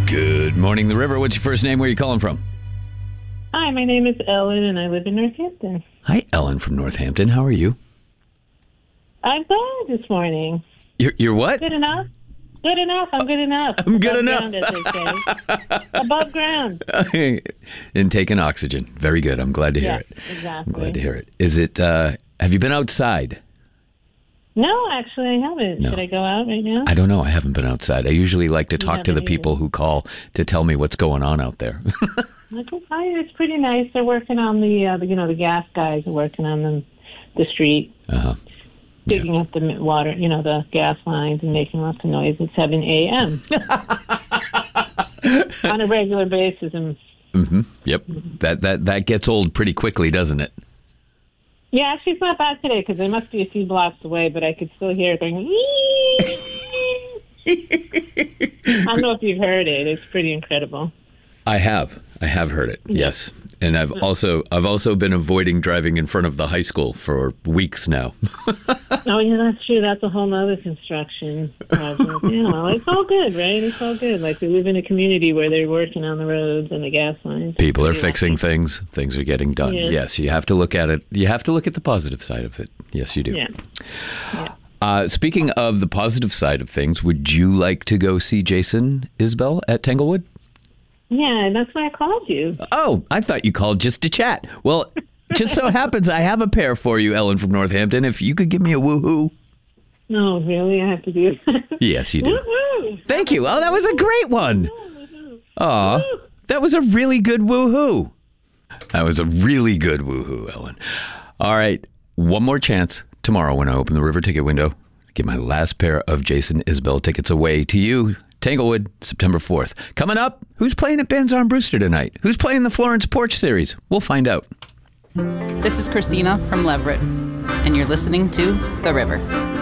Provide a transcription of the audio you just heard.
Good morning, The River. What's your first name? Where are you calling from? Hi, my name is Ellen, and I live in Northampton. Hi, Ellen from Northampton. How are you? I'm good this morning. You're what? Good enough. Good enough. I'm good enough. I'm good enough. Ground, as they say. Above ground. And taking oxygen. Very good. I'm glad to hear it. Exactly. I'm glad to hear it. Is it? Have you been outside? No, actually, I haven't. No. Should I go out right now? I don't know. I haven't been outside. I usually like to talk to the people who call to tell me what's going on out there. It's pretty nice. They're working on the gas guys are working on the street. Uh-huh. Digging up the water, the gas lines and making lots of noise at 7 a.m. on a regular basis. Mm-hmm. Yep. That gets old pretty quickly, doesn't it? Yeah, actually, it's not bad today because they must be a few blocks away, but I could still hear it going. I don't know if you've heard it. It's pretty incredible. I have heard it. Yes. And I've also been avoiding driving in front of the high school for weeks now. Oh, yeah, that's true. That's a whole other construction project. It's all good, right? It's all good. Like, we live in a community where they're working on the roads and the gas lines. People are fixing things. Things are getting done. Yeah. Yes, you have to look at it. You have to look at the positive side of it. Yes, you do. Yeah. Speaking of the positive side of things, would you like to go see Jason Isbell at Tanglewood? Yeah, that's why I called you. Oh, I thought you called just to chat. Well, just so happens I have a pair for you, Ellen from Northampton. If you could give me a woohoo. No, really? I have to do it? Yes, you do. Woo-hoo! Thank you. Oh, that was a great one. Aw, that was a really good woohoo. That was a really good woohoo, Ellen. All right, one more chance tomorrow when I open the River ticket window. Get my last pair of Jason Isbell tickets away to you. Tanglewood, September 4th. Coming up, who's playing at Ben's Arm Brewster tonight? Who's playing the Florence Porch Series? We'll find out. This is Christina from Leverett, and you're listening to The River.